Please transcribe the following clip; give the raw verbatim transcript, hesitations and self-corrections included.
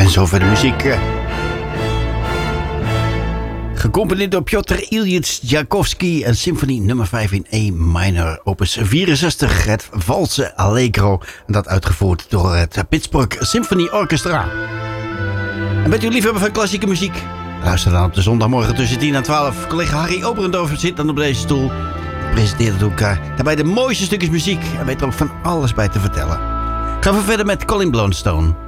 En zover de muziek. Uh, gecomponeerd door Piotr Ilyich Tchaikovsky. En symfonie nummer vijf in E minor. Opus vierenzestig. Het valse Allegro. En dat uitgevoerd door het Pittsburgh Symphony Orchestra. En bent u liefhebber van klassieke muziek? Luister dan op de zondagmorgen tussen tien en twaalf. Collega Harry Oberendorf zit dan op deze stoel. Presenteert ook uh, daarbij de mooiste stukjes muziek. En weet er ook van alles bij te vertellen. Gaan we verder met Colin Blunstone.